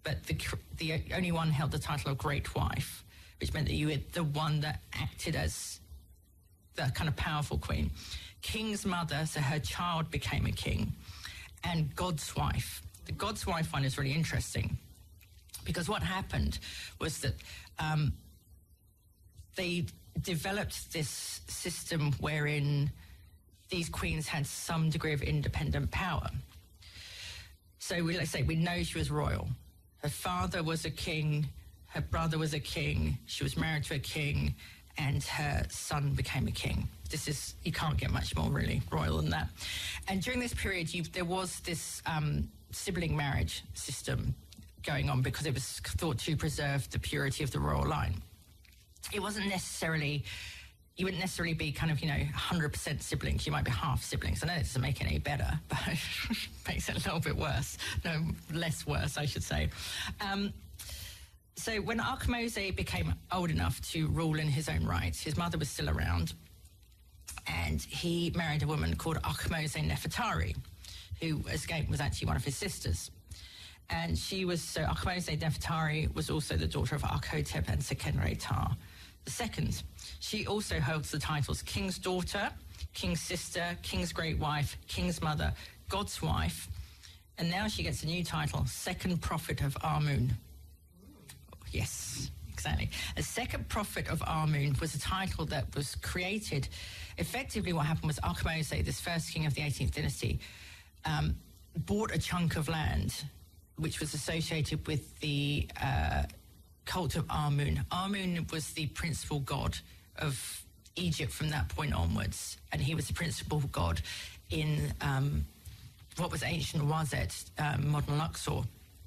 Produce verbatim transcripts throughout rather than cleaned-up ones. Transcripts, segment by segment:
but the the only one held the title of Great Wife, which meant that you were the one that acted as the kind of powerful queen. King's mother, so her child became a king, and God's wife. The God's wife one is really interesting because what happened was that um, they developed this system wherein these queens had some degree of independent power. So we, let's say we know she was royal. Her father was a king, her brother was a king, she was married to a king, and her son became a king. This is, you can't get much more really royal than that. And during this period, you, there was this um, sibling marriage system going on because it was thought to preserve the purity of the royal line. It wasn't necessarily, you wouldn't necessarily be kind of, you know, one hundred percent siblings. You might be half siblings. I know it doesn't make it any better, but it makes it a little bit worse. No, less worse, I should say. Um, so when Ahmose became old enough to rule in his own right, his mother was still around, and he married a woman called Ahmose Nefertari, who, again, was actually one of his sisters. And she was, so Ahmose Nefertari was also the daughter of Akhotep and Sekenre-Ta the second. She also holds the titles King's Daughter, King's Sister, King's Great Wife, King's Mother, God's Wife, and now she gets a new title, Second Prophet of Amun. Yes, exactly. A Second Prophet of Amun was a title that was created. Effectively what happened was Ahmose, this first king of the eighteenth dynasty, um, bought a chunk of land which was associated with the uh, cult of Amun. Amun was the principal god of Egypt from that point onwards, and he was the principal god in um, what was ancient Wazet, um, modern Luxor.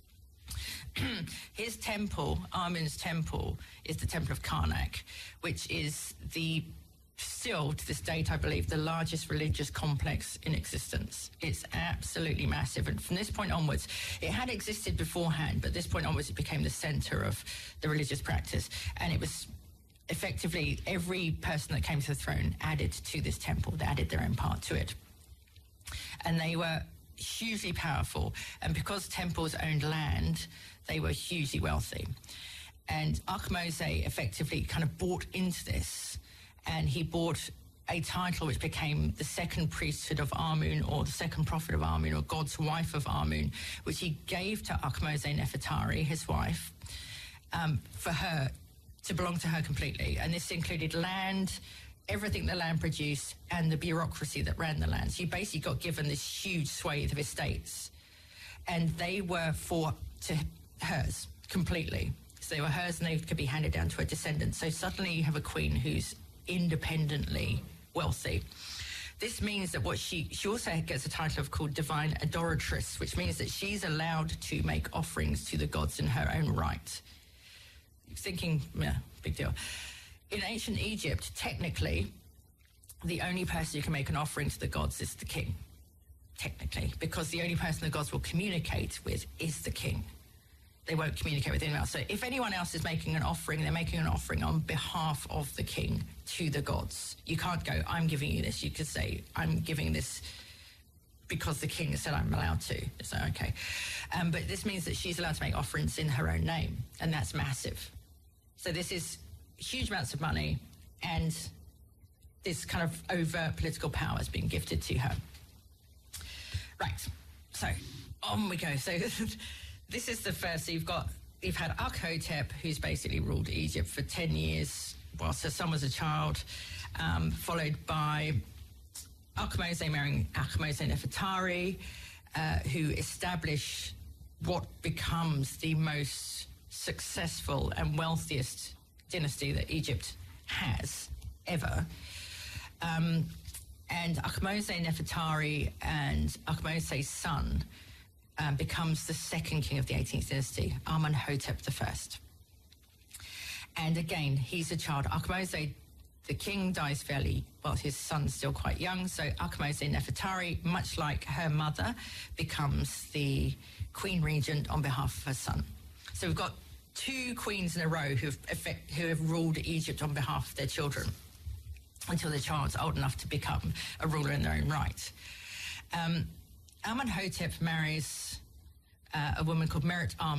His temple, Amun's temple, is the Temple of Karnak, which is the still to this date, I believe, the largest religious complex in existence. It's absolutely massive. And from this point onwards, it had existed beforehand, but this point onwards, it became the center of the religious practice. And it was effectively every person that came to the throne added to this temple. They added their own part to it. And they were hugely powerful. And because temples owned land, they were hugely wealthy. And Ahmose effectively kind of bought into this. And he bought a title which became the second priesthood of Amun, or the second prophet of Amun, or God's wife of Amun, which he gave to Ahmose Nefertari, his wife, um, for her, to belong to her completely. And this included land, everything the land produced, and the bureaucracy that ran the land. So you basically got given this huge swathe of estates. And they were for to hers completely. So they were hers and they could be handed down to her descendants. So suddenly you have a queen who's independently wealthy. This means that what she, she also gets a title of called Divine Adoratress, which means that she's allowed to make offerings to the gods in her own right. Thinking, yeah, big deal. In ancient Egypt, technically, the only person who can make an offering to the gods is the king, technically, because the only person the gods will communicate with is the king. They won't communicate with anyone else. So if anyone else is making an offering, they're making an offering on behalf of the king to the gods. You can't go, I'm giving you this. You could say, I'm giving this because the king said I'm allowed to. So, okay. Um, but this means that she's allowed to make offerings in her own name, and that's massive. So this is huge amounts of money, and this kind of overt political power is being gifted to her. Right. So on we go. So this is the first. So you've got, you've had Akhotep, who's basically ruled Egypt for ten years whilst her son was a child, um, followed by Ahmose marrying Ahmose Nefertari, uh, who established what becomes the most successful and wealthiest dynasty that Egypt has ever. Um, and Ahmose Nefertari and Ahmose's son Um, becomes the second king of the eighteenth dynasty, Amenhotep the First. And again, he's a child. Ahmose, the king, dies fairly, well, his son's still quite young, so Ahmose Nefertari, much like her mother, becomes the queen regent on behalf of her son. So we've got two queens in a row who have, effect, who have ruled Egypt on behalf of their children until the child's old enough to become a ruler in their own right. Um, Amenhotep marries uh, a woman called Meret Am